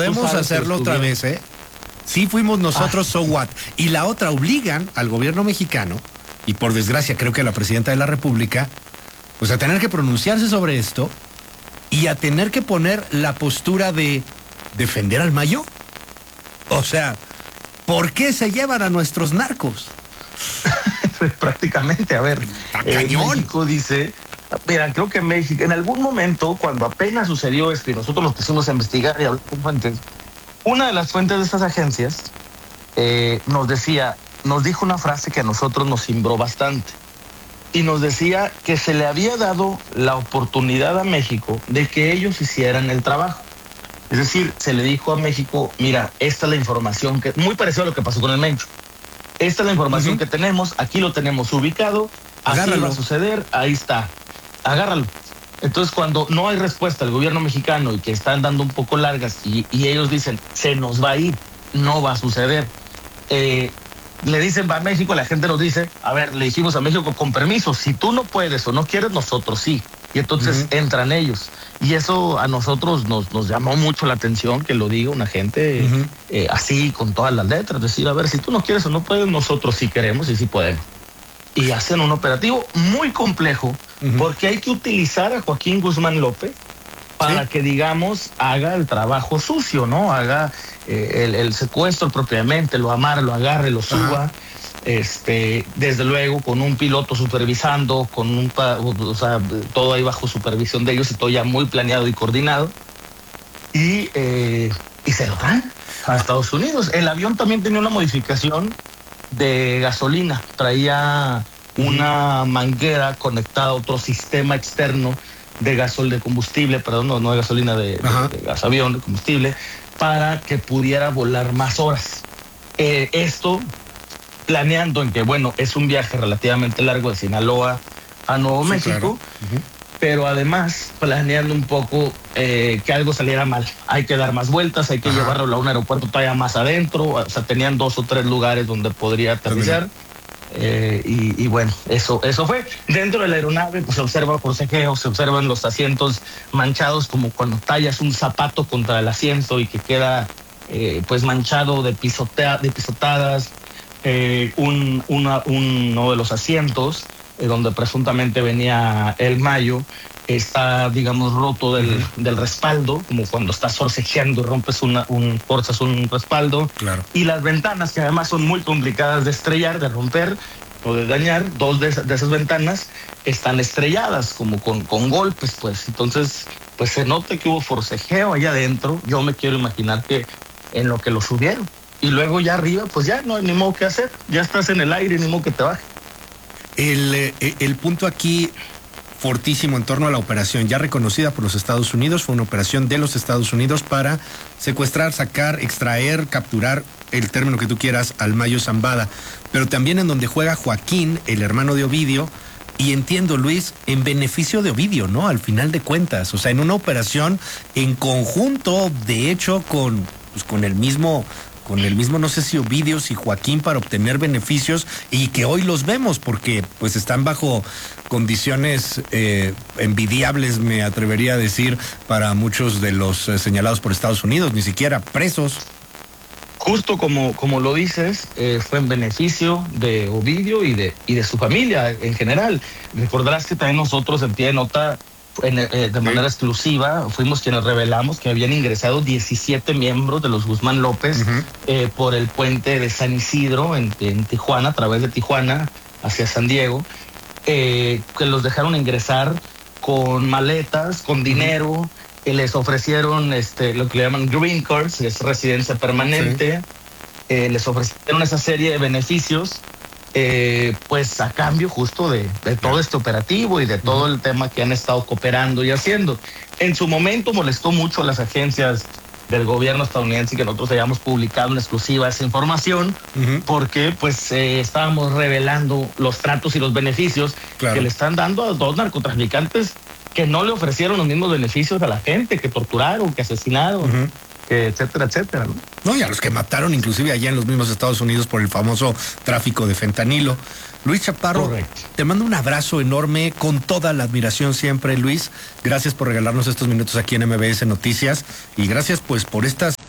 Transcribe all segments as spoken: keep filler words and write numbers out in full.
Podemos hacerlo otra vez, ¿eh? Sí fuimos nosotros, ah. so what. Y la otra, obligan al gobierno mexicano, y por desgracia creo que a la presidenta de la República, pues a tener que pronunciarse sobre esto y a tener que poner la postura de defender al Mayo. O sea, ¿por qué se llevan a nuestros narcos? Prácticamente, a ver, eh, México dice, mira, creo que México, en algún momento, cuando apenas sucedió esto y nosotros nos pusimos a investigar y hablar con fuentes, una de las fuentes de estas agencias eh, nos decía, nos dijo una frase que a nosotros nos cimbró bastante, y nos decía que se le había dado la oportunidad a México de que ellos hicieran el trabajo. Es decir, se le dijo a México, mira, esta es la información, que muy parecido a lo que pasó con el Mencho. Esta es la información uh-huh. que tenemos, aquí lo tenemos ubicado, así va a suceder, ahí está, agárralo. Entonces, cuando no hay respuesta del gobierno mexicano y que están dando un poco largas y, y ellos dicen, se nos va a ir, no va a suceder. Eh, le dicen, va a México, la gente nos dice, a ver, le dijimos a México, con permiso, si tú no puedes o no quieres, nosotros sí. Y entonces uh-huh. entran ellos. Y eso a nosotros nos, nos llamó mucho la atención, que lo diga una gente uh-huh. eh, así, con todas las letras. Decir, a ver, si tú no quieres o no puedes, nosotros sí queremos y sí podemos. Y hacen un operativo muy complejo, uh-huh. porque hay que utilizar a Joaquín Guzmán López para ¿Sí? que, digamos, haga el trabajo sucio, ¿no? Haga eh, el, el secuestro propiamente, lo amarre, lo agarre, lo suba. Uh-huh. Este, desde luego con un piloto supervisando, con un, o sea, todo ahí bajo supervisión de ellos y todo ya muy planeado y coordinado, y, eh, y se lo traen a Estados Unidos. El avión también tenía una modificación de gasolina, traía una manguera conectada a otro sistema externo de gasol de combustible, perdón, no, no de gasolina, de, de, de gas avión, de combustible, para que pudiera volar más horas. Eh, esto planeando en que, bueno, es un viaje relativamente largo de Sinaloa a Nuevo sí, México, claro. uh-huh. pero además planeando un poco eh, que algo saliera mal. Hay que dar más vueltas, hay que Ajá. llevarlo a un aeropuerto todavía más adentro, o sea, tenían dos o tres lugares donde podría aterrizar, eh, y, y bueno, eso, eso fue. Dentro de la aeronave pues, se observa forcejeo, se observan los asientos manchados, como cuando tallas un zapato contra el asiento y que queda eh, pues manchado de, pisotea, de pisotadas. Eh, un, una, uno de los asientos eh, donde presuntamente venía el Mayo está, digamos, roto del, uh-huh. del respaldo, como cuando estás forcejeando y rompes una, un, forzas un respaldo. Claro. Y las ventanas, que además son muy complicadas de estrellar, de romper o de dañar, dos de, de esas ventanas están estrelladas, como con, con golpes, pues. Entonces, pues se nota que hubo forcejeo allá adentro. Yo me quiero imaginar que en lo que lo subieron. Y luego ya arriba, pues ya no hay ni modo que hacer. Ya estás en el aire, ni modo que te baje. El, eh, el punto aquí fortísimo en torno a la operación, ya reconocida por los Estados Unidos, fue una operación de los Estados Unidos para secuestrar, sacar, extraer, capturar, el término que tú quieras, al Mayo Zambada. Pero también en donde juega Joaquín, el hermano de Ovidio, y entiendo, Luis, en beneficio de Ovidio, ¿no? Al final de cuentas, o sea, en una operación en conjunto, de hecho, con, pues, con el mismo... con el mismo, no sé si Ovidio, si Joaquín, para obtener beneficios, y que hoy los vemos porque pues están bajo condiciones eh, envidiables, me atrevería a decir, para muchos de los eh, señalados por Estados Unidos, ni siquiera presos. Justo como, como lo dices, eh, fue en beneficio de Ovidio y de, y de su familia en general. Recordarás que también nosotros en pie de nota, En, eh, de manera sí. exclusiva, fuimos quienes revelamos que habían ingresado diecisiete miembros de los Guzmán López uh-huh. eh, por el puente de San Isidro en, en Tijuana, a través de Tijuana hacia San Diego, eh, que los dejaron ingresar con maletas, con dinero, uh-huh. que les ofrecieron este, lo que le llaman green cards, que es residencia permanente, sí. eh, les ofrecieron esa serie de beneficios. Eh, pues a cambio justo de, de todo este operativo y de todo el tema que han estado cooperando y haciendo. En su momento molestó mucho a las agencias del gobierno estadounidense que nosotros hayamos publicado en exclusiva esa información, uh-huh. porque pues eh, estábamos revelando los tratos y los beneficios claro. que le están dando a dos narcotraficantes que no le ofrecieron los mismos beneficios a la gente, que torturaron, que asesinaron. Uh-huh. etcétera, etcétera, ¿no? No, y a los que mataron inclusive allá en los mismos Estados Unidos por el famoso tráfico de fentanilo. Luis Chaparro, correcto. Te mando un abrazo enorme, con toda la admiración siempre, Luis. Gracias por regalarnos estos minutos aquí en M B S Noticias y gracias pues por estas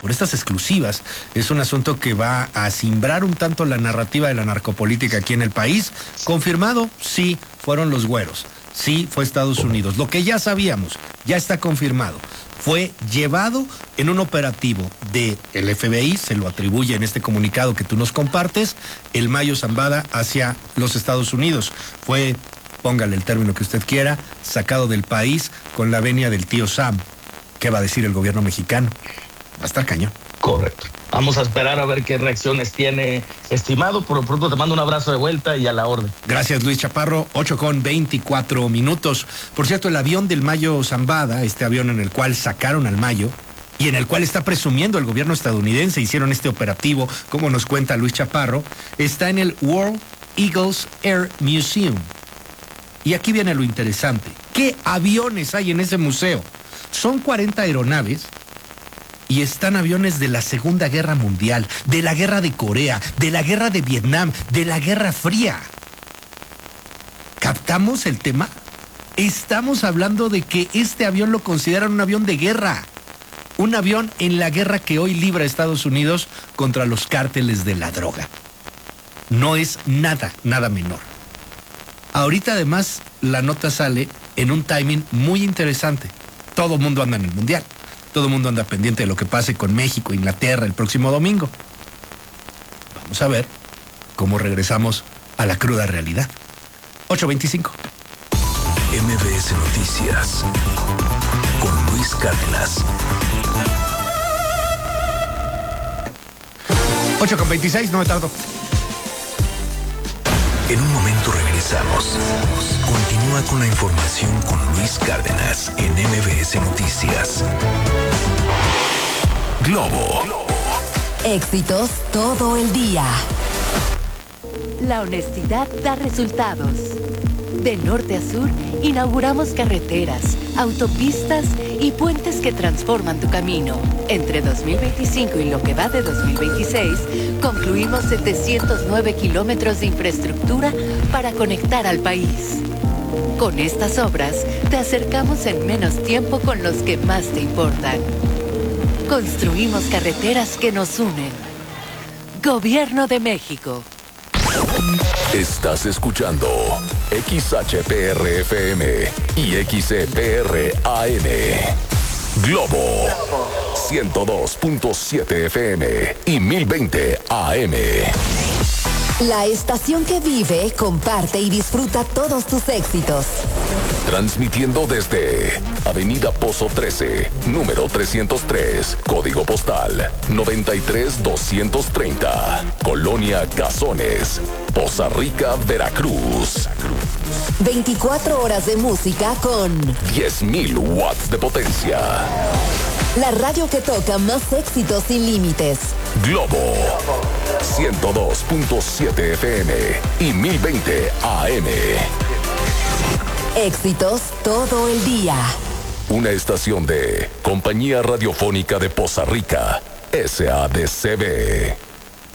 por estas exclusivas. Es un asunto que va a simbrar un tanto la narrativa de la narcopolítica aquí en el país. Confirmado, sí, fueron los güeros. Sí, fue Estados Unidos. Lo que ya sabíamos, ya está confirmado. Fue llevado en un operativo del F B I, se lo atribuye en este comunicado que tú nos compartes, el Mayo Zambada hacia los Estados Unidos. Fue, póngale el término que usted quiera, sacado del país con la venia del tío Sam. ¿Qué va a decir el gobierno mexicano? Va a estar cañón. Correcto. Vamos a esperar a ver qué reacciones tiene, estimado. Por lo pronto te mando un abrazo de vuelta y a la orden. Gracias, Luis Chaparro. ocho con veinticuatro minutos. Por cierto, el avión del Mayo Zambada, este avión en el cual sacaron al Mayo y en el cual está presumiendo el gobierno estadounidense, hicieron este operativo, como nos cuenta Luis Chaparro, está en el World Eagles Air Museum. Y aquí viene lo interesante. ¿Qué aviones hay en ese museo? Son cuarenta aeronaves. Y están aviones de la Segunda Guerra Mundial, de la Guerra de Corea, de la Guerra de Vietnam, de la Guerra Fría. ¿Captamos el tema? Estamos hablando de que este avión lo consideran un avión de guerra. Un avión en la guerra que hoy libra Estados Unidos contra los cárteles de la droga. No es nada, nada menor. Ahorita además la nota sale en un timing muy interesante. Todo el mundo anda en el Mundial. Todo el mundo anda pendiente de lo que pase con México e Inglaterra el próximo domingo. Vamos a ver cómo regresamos a la cruda realidad. ocho veinticinco. M B S Noticias con Luis Cárdenas. ocho con veintiséis, no me tardo. En un momento regresamos. Continúa con la información con Luis Cárdenas en M B S Noticias. Globo. Éxitos todo el día. La honestidad da resultados. De norte a sur, inauguramos carreteras, autopistas y puentes que transforman tu camino. Entre dos mil veinticinco y lo que va de dos mil veintiséis, concluimos setecientos nueve kilómetros de infraestructura para conectar al país. Con estas obras, te acercamos en menos tiempo con los que más te importan. Construimos carreteras que nos unen. Gobierno de México. Estás escuchando X H P R F M y X E P R A N. Globo ciento dos punto siete F M y mil veinte A M. La estación que vive, comparte y disfruta todos tus éxitos. Transmitiendo desde Avenida Pozo trece, número trescientos tres, código postal noventa y tres doscientos treinta, Colonia Cazones, Poza Rica, Veracruz. veinticuatro horas de música con diez mil watts de potencia. La radio que toca más éxitos sin límites. Globo ciento dos punto siete F M y mil veinte A M. Éxitos todo el día. Una estación de Compañía Radiofónica de Poza Rica, S A D C B.